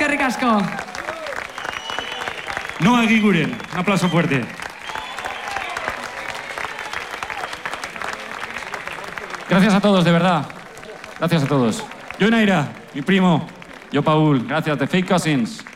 Eskerrik asko. Noa Eguiguren, un aplauso fuerte. Gracias a todos, de verdad. Gracias a todos. Yo Naira, mi primo. Yo Paul. Gracias, The Fake Cousins.